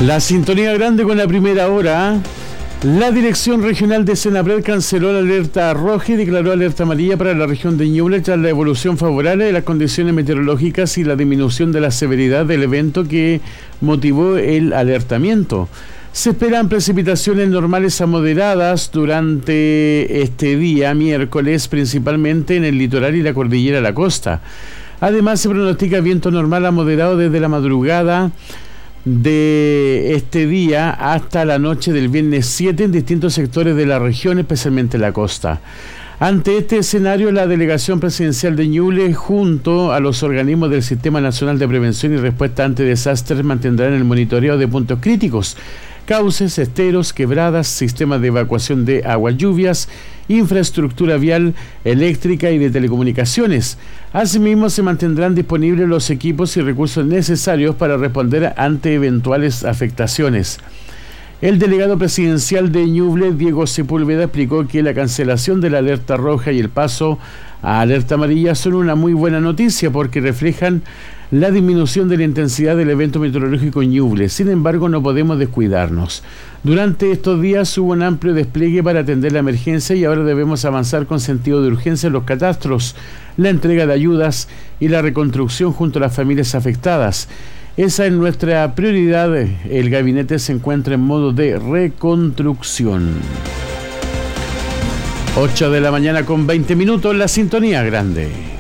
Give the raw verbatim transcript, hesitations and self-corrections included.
La sintonía grande con la primera hora. La Dirección Regional de Senapred canceló la alerta roja y declaró alerta amarilla para la región de Ñuble tras la evolución favorable de las condiciones meteorológicas y la disminución de la severidad del evento que motivó el alertamiento. Se esperan precipitaciones normales a moderadas durante este día, miércoles, principalmente en el litoral y la cordillera de la costa. Además, se pronostica viento normal a moderado desde la madrugada de este día hasta la noche del viernes siete en distintos sectores de la región, especialmente la costa. Ante este escenario, la Delegación Presidencial de Ñuble, junto a los organismos del Sistema Nacional de Prevención y Respuesta ante Desastres, mantendrán el monitoreo de puntos críticos, cauces, esteros, quebradas, sistemas de evacuación de aguas lluvias, infraestructura vial, eléctrica y de telecomunicaciones. Asimismo, se mantendrán disponibles los equipos y recursos necesarios para responder ante eventuales afectaciones. El delegado presidencial de Ñuble, Diego Sepúlveda, explicó que la cancelación de la alerta roja y el paso a alerta amarilla son una muy buena noticia porque reflejan la disminución de la intensidad del evento meteorológico en Ñuble. Sin embargo, no podemos descuidarnos. Durante estos días hubo un amplio despliegue para atender la emergencia y ahora debemos avanzar con sentido de urgencia en los catastros, la entrega de ayudas y la reconstrucción junto a las familias afectadas. Esa es nuestra prioridad. El gabinete se encuentra en modo de reconstrucción. ocho de la mañana con veinte minutos, la sintonía grande.